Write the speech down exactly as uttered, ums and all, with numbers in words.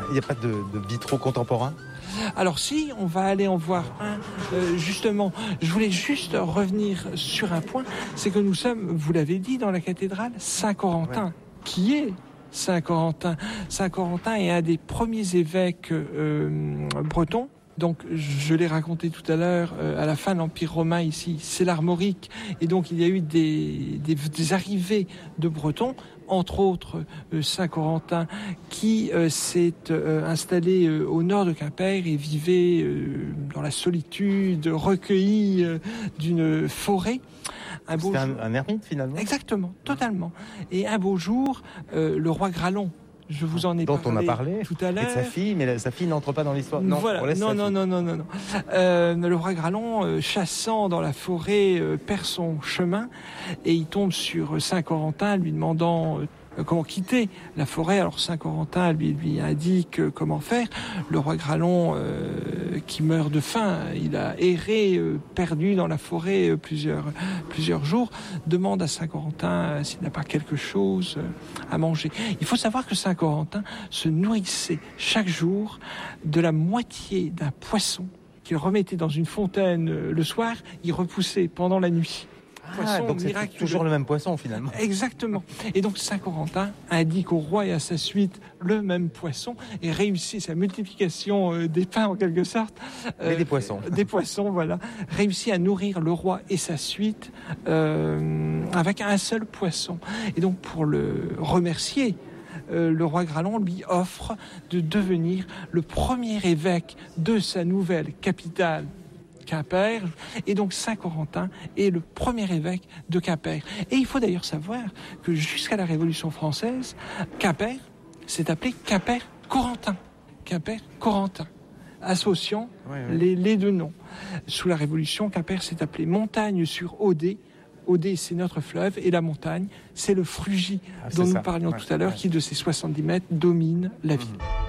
Il n'y a pas de, de bistrot contemporain ? Alors si, on va aller en voir un. Euh, justement, je voulais juste revenir sur un point, c'est que nous sommes, vous l'avez dit, dans la cathédrale Saint-Corentin, ouais. Qui est Saint-Corentin. Saint-Corentin est un des premiers évêques euh, bretons. Donc, je l'ai raconté tout à l'heure, euh, à la fin de l'Empire romain ici, c'est l'Armorique. Et donc, il y a eu des, des, des arrivées de Bretons, entre autres euh, Saint-Corentin, qui euh, s'est euh, installé euh, au nord de Quimper et vivait euh, dans la solitude, recueilli euh, d'une forêt. Un beau C'était jour... un, un ermite, finalement ? Exactement, totalement. Et un beau jour, euh, le roi Gralon, je vous en ai dont parlé on a parlé tout à l'heure. Et de sa fille, mais la, sa fille n'entre pas dans l'histoire. Non, voilà. on laisse non, sa non, fille. non, non, non, non, euh, le roi Gralon, euh, chassant dans la forêt, euh, perd son chemin et il tombe sur Saint-Corentin, lui demandant euh, comment quitter la forêt. Alors Saint-Corentin lui lui indique euh, comment faire. Le roi Gralon, euh, qui meurt de faim, il a erré, euh, perdu dans la forêt euh, plusieurs plusieurs jours, demande à Saint-Corentin euh, s'il n'a pas quelque chose euh, à manger. Il faut savoir que Saint-Corentin se nourrissait chaque jour de la moitié d'un poisson qu'il remettait dans une fontaine euh, le soir, il repoussait pendant la nuit. Ah, donc c'est toujours le même poisson finalement. Exactement. Et donc Saint-Corentin indique au roi et à sa suite le même poisson et réussit sa multiplication euh, des pains en quelque sorte. Euh, Mais des poissons. Des poissons, voilà. Réussit à nourrir le roi et sa suite euh, avec un seul poisson. Et donc pour le remercier, Euh, le roi Gralon lui offre de devenir le premier évêque de sa nouvelle capitale, Quimper, et donc Saint-Corentin est le premier évêque de Quimper. Et il faut d'ailleurs savoir que jusqu'à la Révolution française, Quimper s'est appelé Quimper-Corentin. Quimper-Corentin, associant oui, oui. Les, les deux noms. Sous la Révolution, Quimper s'est appelé Montagne-sur-Odé. Odé, c'est notre fleuve, et la montagne, c'est le Frugy, ah, dont nous ça. parlions ouais, tout à l'heure, ouais. qui, de ses soixante-dix mètres, domine la ville. Mmh.